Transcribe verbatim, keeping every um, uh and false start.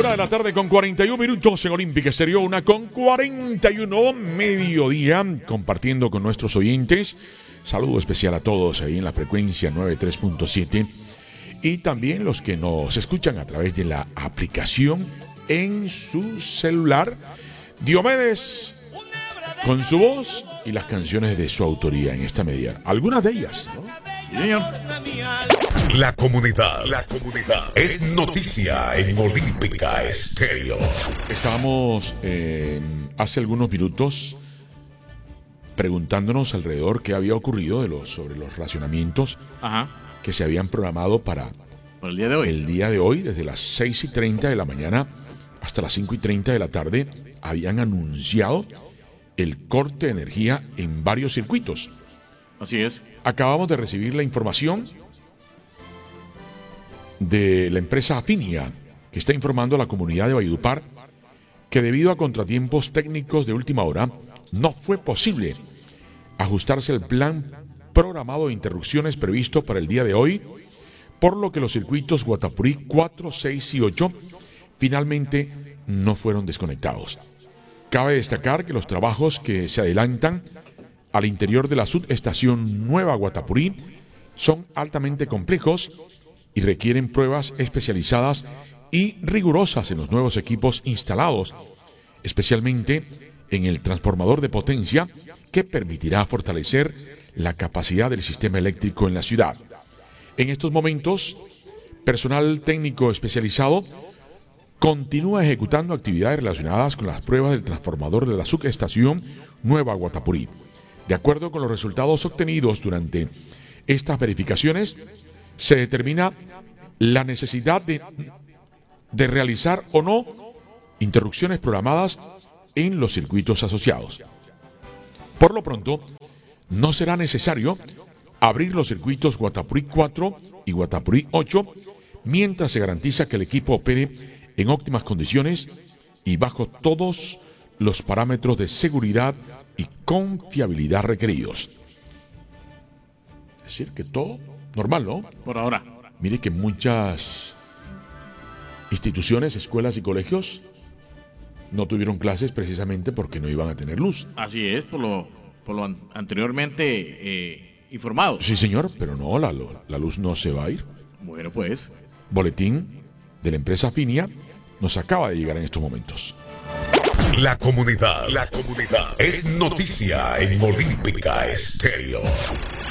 Una de la tarde con cuarenta y uno minutos en Olímpica Estéreo, una con cuarenta y uno, mediodía, compartiendo con nuestros oyentes. Saludo especial a todos ahí en la frecuencia noventa y tres punto siete y también los que nos escuchan a través de la aplicación en su celular. Diomedes con su voz y las canciones de su autoría en esta media. Algunas de ellas, ¿no? Sí, señor. La comunidad, la comunidad es noticia en Olímpica Estéreo. Estábamos eh, hace algunos minutos preguntándonos alrededor qué había ocurrido de los, sobre los racionamientos Ajá. que se habían programado para, para el día de hoy. El día de hoy, desde las seis y treinta de la mañana hasta las cinco y treinta de la tarde, habían anunciado el corte de energía en varios circuitos. Así es. Acabamos de recibir la información de la empresa Afinia, que está informando a la comunidad de Valledupar que debido a contratiempos técnicos de última hora, no fue posible ajustarse al plan programado de interrupciones previsto para el día de hoy, por lo que los circuitos Guatapurí cuatro, seis y ocho finalmente no fueron desconectados. Cabe destacar que los trabajos que se adelantan al interior de la subestación Nueva Guatapurí son altamente complejos y requieren pruebas especializadas y rigurosas en los nuevos equipos instalados, especialmente en el transformador de potencia que permitirá fortalecer la capacidad del sistema eléctrico en la ciudad. En estos momentos, personal técnico especializado continúa ejecutando actividades relacionadas con las pruebas del transformador de la subestación Nueva Guatapurí. De acuerdo con los resultados obtenidos durante estas verificaciones, se determina la necesidad de, de realizar o no interrupciones programadas en los circuitos asociados. Por lo pronto, no será necesario abrir los circuitos Guatapurí cuatro y Guatapurí ocho mientras se garantiza que el equipo opere en óptimas condiciones y bajo todos los parámetros de seguridad y confiabilidad requeridos. Es decir, que todo normal, ¿no? Por ahora. Mire que muchas instituciones, escuelas y colegios no tuvieron clases precisamente porque no iban a tener luz. Así es, por lo, por lo an- anteriormente eh, informado. Sí, señor, pero no, la, la luz no se va a ir. Bueno, pues. Boletín de la empresa Afinia nos acaba de llegar en estos momentos. La comunidad, la comunidad es noticia en Olímpica Estéreo.